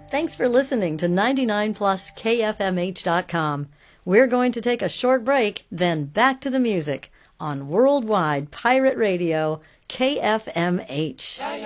Thanks for listening to 99plus KFMH.com. We're going to take a short break, then back to the music on Worldwide Pirate Radio, KFMH.